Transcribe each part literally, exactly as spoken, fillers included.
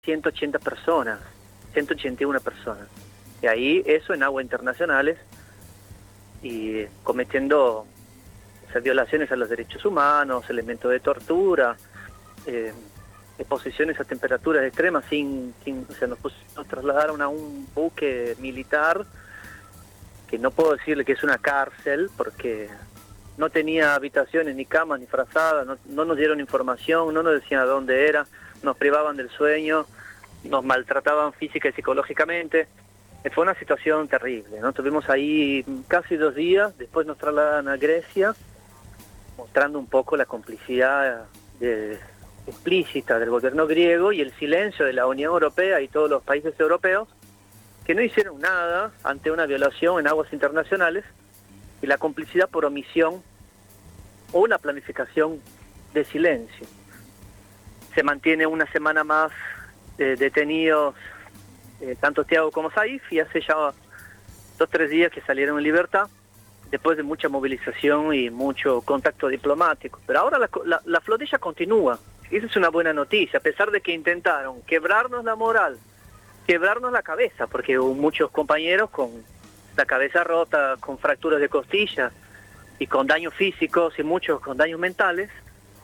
ciento ochenta personas, ciento ochenta y una personas. Y ahí eso en aguas internacionales y cometiendo, o sea, violaciones a los derechos humanos, elementos de tortura, eh, exposiciones a temperaturas extremas, sin, sin o sea, nos, pus, nos trasladaron a un buque militar que no puedo decirle que es una cárcel porque no tenía habitaciones, ni camas, ni frazadas, no, no nos dieron información, no nos decían a dónde era, nos privaban del sueño, nos maltrataban física y psicológicamente. Fue una situación terrible, ¿no? Estuvimos ahí casi dos días, después nos trasladan a Grecia, mostrando un poco la complicidad de, explícita del gobierno griego y el silencio de la Unión Europea y todos los países europeos, que no hicieron nada ante una violación en aguas internacionales, y la complicidad por omisión o una planificación de silencio. Se mantiene una semana más eh, detenidos eh, tanto Thiago como Saif, y hace ya dos o tres días que salieron en libertad, después de mucha movilización y mucho contacto diplomático. Pero ahora la, la, la flotilla continúa. Esa es una buena noticia, a pesar de que intentaron quebrarnos la moral, quebrarnos la cabeza, porque hubo muchos compañeros con la cabeza rota, con fracturas de costillas y con daños físicos y muchos con daños mentales.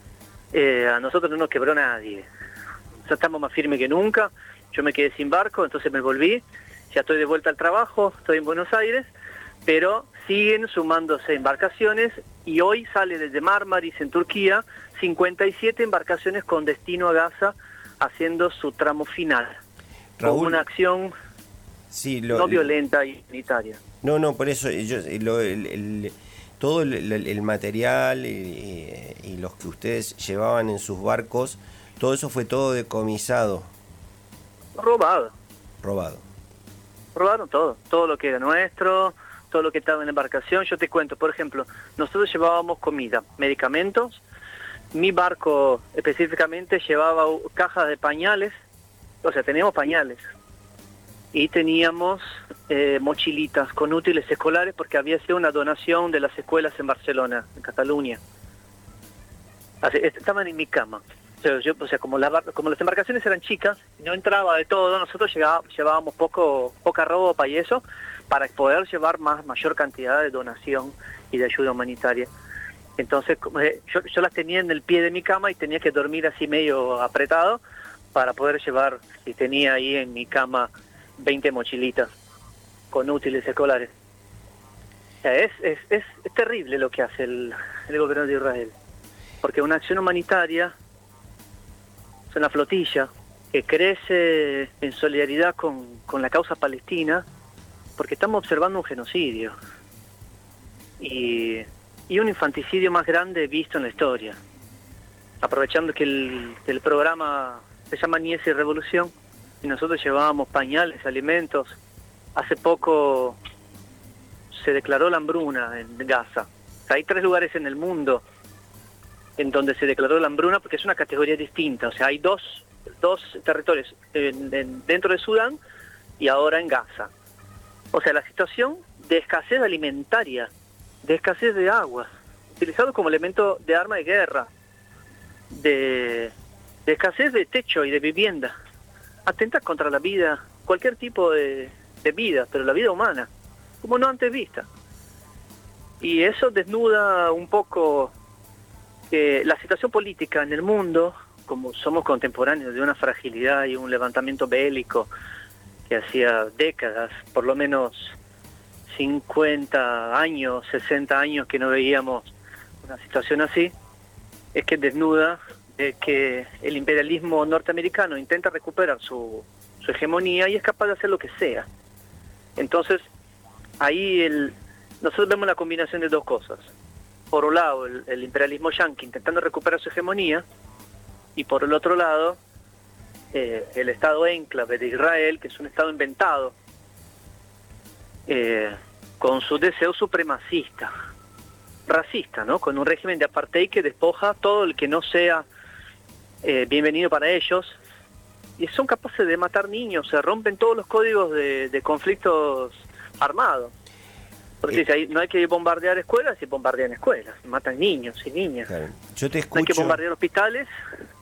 Eh, a nosotros no nos quebró nadie. Ya estamos más firmes que nunca. Yo me quedé sin barco, entonces me volví. Ya estoy de vuelta al trabajo, estoy en Buenos Aires, pero siguen sumándose embarcaciones y hoy sale desde Marmaris en Turquía cincuenta y siete embarcaciones con destino a Gaza haciendo su tramo final. Raúl, con una acción sí, lo, no violenta y unitaria. No, no, por eso yo, lo, el, el, todo el, el material y, y los que ustedes llevaban en sus barcos, todo eso fue todo decomisado. Robado. Robado. Robaron todo, todo lo que era nuestro, todo lo que estaba en la embarcación. Yo te cuento, por ejemplo, nosotros llevábamos comida, medicamentos. Mi barco específicamente llevaba cajas de pañales, o sea, teníamos pañales. Y teníamos eh, mochilitas con útiles escolares porque había sido una donación de las escuelas en Barcelona, en Cataluña. Así, estaban en mi cama. O sea, yo, o sea como, la, como las embarcaciones eran chicas, no entraba de todo, nosotros llegaba, llevábamos poco, poca ropa y eso, para poder llevar más mayor cantidad de donación y de ayuda humanitaria. Entonces eh, yo, yo las tenía en el pie de mi cama y tenía que dormir así medio apretado para poder llevar, y tenía ahí en mi cama veinte mochilitas con útiles escolares. O sea, es, es, es, es terrible lo que hace el, el gobierno de Israel, porque una acción humanitaria es una flotilla que crece en solidaridad con, con la causa palestina, porque estamos observando un genocidio y, y un infanticidio más grande visto en la historia. Aprovechando que el, el programa se llama Nies y Revolución, y nosotros llevábamos pañales, alimentos. Hace poco se declaró la hambruna en Gaza. O sea, hay tres lugares en el mundo en donde se declaró la hambruna porque es una categoría distinta. O sea, hay dos, dos territorios en, en, dentro de Sudán y ahora en Gaza. O sea, la situación de escasez alimentaria, de escasez de agua, utilizado como elemento de arma de guerra, de, de escasez de techo y de vivienda, atenta contra la vida, cualquier tipo de, de vida, pero la vida humana, como no antes vista. Y eso desnuda un poco eh, la situación política en el mundo, como somos contemporáneos de una fragilidad y un levantamiento bélico que hacía décadas, por lo menos cincuenta años, sesenta años que no veíamos una situación así, es que desnuda de que el imperialismo norteamericano intenta recuperar su, su hegemonía y es capaz de hacer lo que sea. Entonces, ahí el, nosotros vemos la combinación de dos cosas. Por un lado, el, el imperialismo yanqui intentando recuperar su hegemonía, y por el otro lado, eh, el Estado enclave de Israel, que es un Estado inventado, eh, con su deseo supremacista, racista, ¿no? Con un régimen de apartheid que despoja todo el que no sea eh, bienvenido para ellos, y son capaces de matar niños, se rompen todos los códigos de, de conflictos armados. Porque eh, si no hay que bombardear escuelas, y bombardean escuelas, matan niños y niñas. Claro. Yo te escucho. No hay que bombardear hospitales,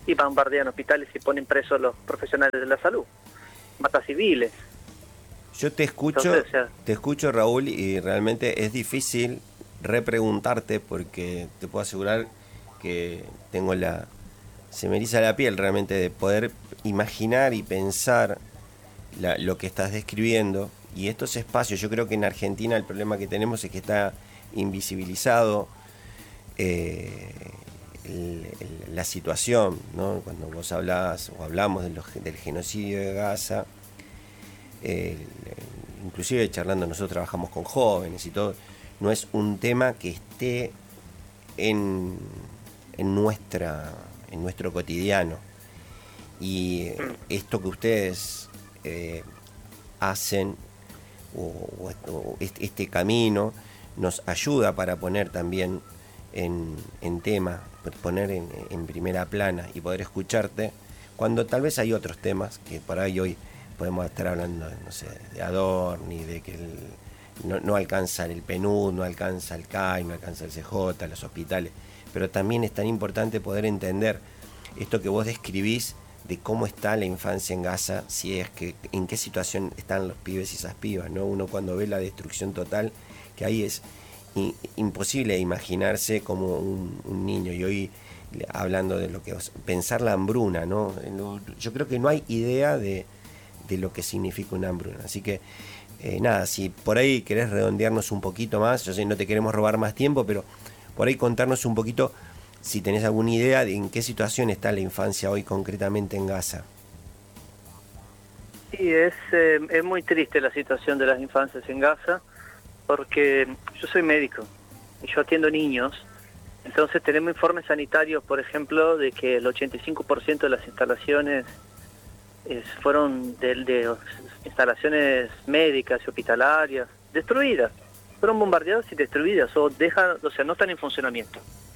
y bombardean hospitales y ponen presos a los profesionales de la salud, mata civiles. Yo te escucho, Entonces, o sea, te escucho, Raúl, y realmente es difícil repreguntarte porque te puedo asegurar que tengo la... se me eriza la piel realmente de poder imaginar y pensar la, lo que estás describiendo. Y estos espacios, yo creo que en Argentina el problema que tenemos es que está invisibilizado eh, el, el, la situación, ¿no? Cuando vos hablás o hablamos de los, del genocidio de Gaza, eh, inclusive charlando, nosotros trabajamos con jóvenes y todo, no es un tema que esté en, en nuestra en nuestro cotidiano. Y esto que ustedes eh, hacen o, o, o este, este camino nos ayuda para poner también en, en tema, poner en, en primera plana y poder escucharte cuando tal vez hay otros temas que por ahí hoy podemos estar hablando, no sé, de Adorni, de que el, no, no alcanza el P N U D, no alcanza el C A I, no alcanza el C J, los hospitales, pero también es tan importante poder entender esto que vos describís de cómo está la infancia en Gaza, si es que en qué situación están los pibes y esas pibas, ¿no? Uno cuando ve la destrucción total, que ahí es i- imposible imaginarse como un, un niño, y hoy hablando de lo que os, pensar la hambruna, ¿no? Yo creo que no hay idea de, de lo que significa una hambruna, así que eh, nada, si por ahí querés redondearnos un poquito más, yo sé, no te queremos robar más tiempo, pero por ahí contarnos un poquito si tenés alguna idea de en qué situación está la infancia hoy concretamente en Gaza. Sí, es, eh, es muy triste la situación de las infancias en Gaza, porque yo soy médico y yo atiendo niños, entonces tenemos informes sanitarios, por ejemplo, de que el ochenta y cinco por ciento de las instalaciones eh, fueron de, de instalaciones médicas y hospitalarias destruidas, fueron bombardeadas y destruidas, o dejan, o sea, no están en funcionamiento.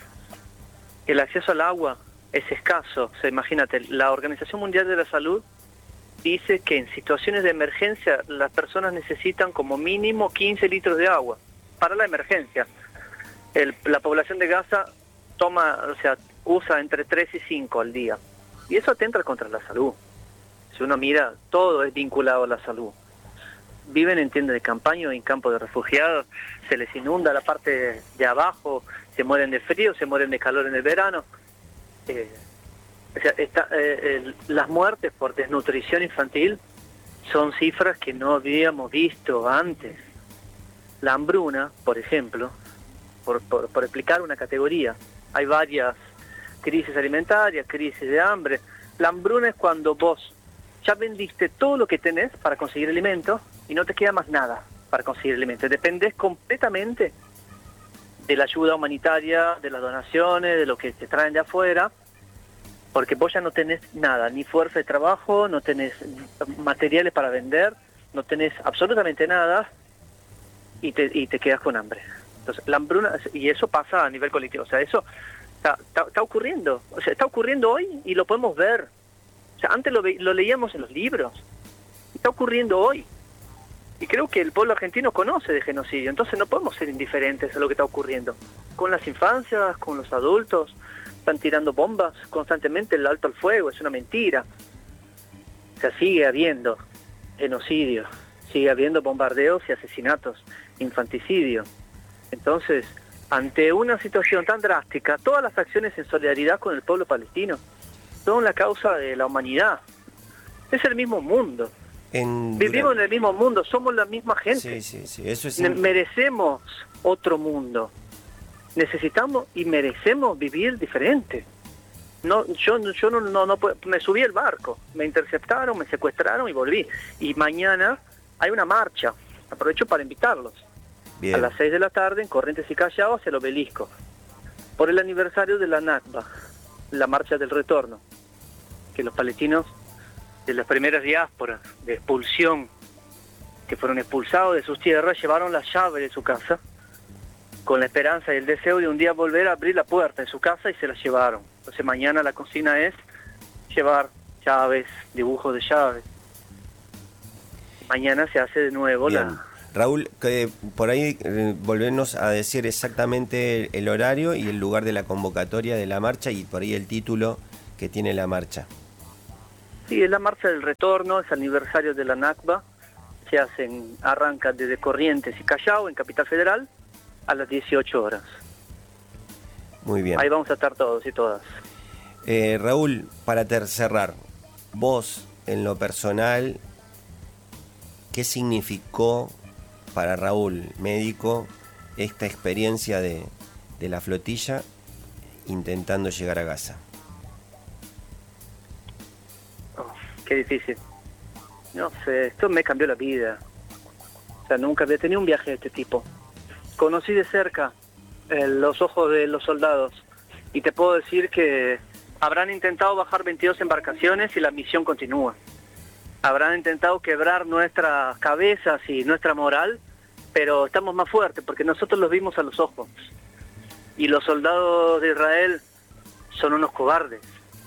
El acceso al agua es escaso. O sea, imagínate, la Organización Mundial de la Salud dice que en situaciones de emergencia las personas necesitan como mínimo quince litros de agua para la emergencia. El, la población de Gaza toma, o sea, usa entre tres y cinco al día. Y eso atenta contra la salud. Si uno mira, todo es vinculado a la salud. Viven en tiendas de campaña, en campos de refugiados, se les inunda la parte de abajo, se mueren de frío, se mueren de calor en el verano. Eh, o sea, está, eh, el, las muertes por desnutrición infantil son cifras que no habíamos visto antes. La hambruna, por ejemplo, por, por, por explicar una categoría, hay varias crisis alimentarias, crisis de hambre. La hambruna es cuando vos ya vendiste todo lo que tenés para conseguir alimento y no te queda más nada para conseguir alimento. Dependés completamente de la ayuda humanitaria, de las donaciones, de lo que te traen de afuera, porque vos ya no tenés nada, ni fuerza de trabajo, no tenés materiales para vender, no tenés absolutamente nada y te, y te quedas con hambre. Entonces, la hambruna, y eso pasa a nivel colectivo, o sea, eso está, está, está ocurriendo, o sea, está ocurriendo hoy y lo podemos ver. O sea, antes lo, lo leíamos en los libros, está ocurriendo hoy. Y creo que el pueblo argentino conoce de genocidio, entonces no podemos ser indiferentes a lo que está ocurriendo. Con las infancias, con los adultos, están tirando bombas constantemente, el alto al fuego, es una mentira. O sea, sigue habiendo genocidio, sigue habiendo bombardeos y asesinatos, infanticidio. Entonces, ante una situación tan drástica, todas las acciones en solidaridad con el pueblo palestino son la causa de la humanidad. Es el mismo mundo. En Vivimos en el mismo mundo, somos la misma gente. Sí, sí, sí. Eso es in... Merecemos otro mundo. Necesitamos y merecemos vivir diferente. No, yo, yo no, no, no puedo, me subí al barco, me interceptaron, me secuestraron y volví. Y mañana hay una marcha, aprovecho para invitarlos. Bien. A las seis de la tarde en Corrientes y Callao hacia el obelisco, por el aniversario de la Nakba, la marcha del retorno, que los palestinos de las primeras diásporas de expulsión, que fueron expulsados de sus tierras, llevaron las llaves de su casa, con la esperanza y el deseo de un día volver a abrir la puerta de su casa, y se las llevaron. Entonces mañana la consigna es llevar llaves, dibujos de llaves. Mañana se hace de nuevo. Bien. la... Raúl, que por ahí eh, volvernos a decir exactamente el horario y el lugar de la convocatoria de la marcha, y por ahí el título que tiene la marcha. Sí, es la marcha del retorno, es aniversario de la Nakba. Se hacen, arranca desde Corrientes y Callao, en Capital Federal, a las dieciocho horas. Muy bien. Ahí vamos a estar todos y todas. Eh, Raúl, para ter- cerrar, vos, en lo personal, ¿qué significó para Raúl, médico, esta experiencia de, de la flotilla intentando llegar a Gaza? Oh, qué difícil. No sé, esto me cambió la vida. O sea, nunca había tenido un viaje de este tipo. Conocí de cerca eh, los ojos de los soldados y te puedo decir que habrán intentado bajar veintidós embarcaciones y la misión continúa. Habrán intentado quebrar nuestras cabezas y nuestra moral, pero estamos más fuertes porque nosotros los vimos a los ojos. Y los soldados de Israel son unos cobardes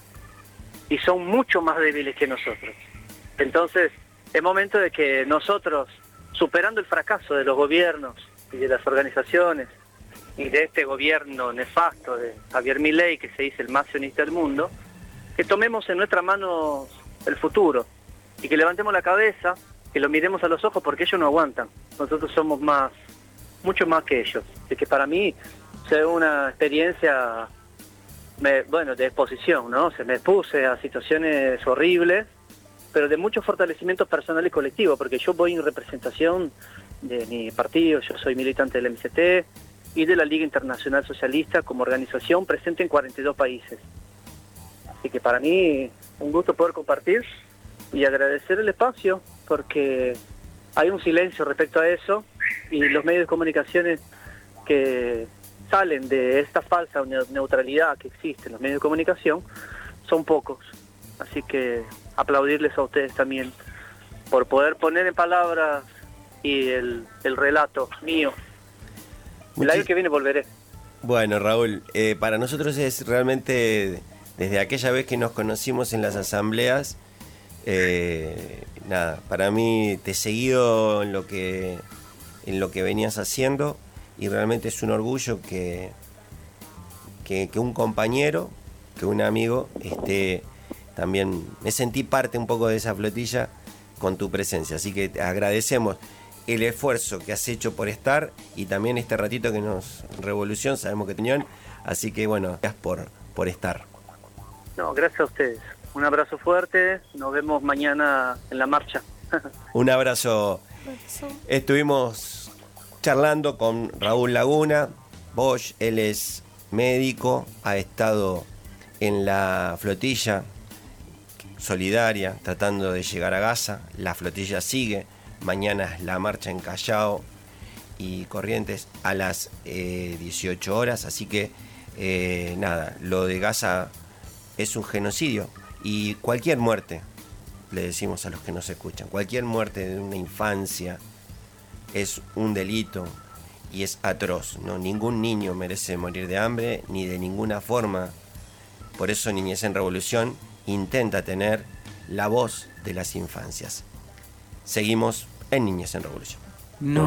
y son mucho más débiles que nosotros. Entonces, es momento de que nosotros, superando el fracaso de los gobiernos y de las organizaciones y de este gobierno nefasto de Javier Milei, que se dice el más sionista del mundo, que tomemos en nuestras manos el futuro y que levantemos la cabeza, que lo miremos a los ojos porque ellos no aguantan. Nosotros somos más, mucho más que ellos. Así que para mí fue una experiencia, me, bueno, de exposición, ¿no? Se me expuse a situaciones horribles, pero de mucho fortalecimiento personal y colectivo, porque yo voy en representación de mi partido, yo soy militante del M C T y de la Liga Internacional Socialista como organización presente en cuarenta y dos países. Así que para mí un gusto poder compartir y agradecer el espacio, porque hay un silencio respecto a eso y los medios de comunicaciones que salen de esta falsa neutralidad que existe en los medios de comunicación son pocos. Así que aplaudirles a ustedes también por poder poner en palabras y el, el relato mío. El Muchis- año que viene volveré. Bueno, Raúl, eh, para nosotros es realmente, desde aquella vez que nos conocimos en las asambleas, eh, nada, para mí te he seguido en lo que, en lo que venías haciendo y realmente es un orgullo que, que, que un compañero, que un amigo esté también, me sentí parte un poco de esa flotilla con tu presencia, así que te agradecemos el esfuerzo que has hecho por estar y también este ratito que nos revolución, sabemos que tenían, así que bueno, gracias por, por estar. No, gracias a ustedes. Un abrazo fuerte, nos vemos mañana en la marcha. Un abrazo. Estuvimos charlando con Raúl Laguna Bosch, él es médico, ha estado en la flotilla solidaria tratando de llegar a Gaza, la flotilla sigue. Mañana es la marcha en Callao y Corrientes a las eh, dieciocho horas, así que eh, nada, lo de Gaza es un genocidio y cualquier muerte, le decimos a los que nos escuchan, cualquier muerte de una infancia es un delito y es atroz, ¿no? Ningún niño merece morir de hambre ni de ninguna forma. Por eso Niñez en Revolución intenta tener la voz de las infancias. Seguimos en Niñez en Revolución. No.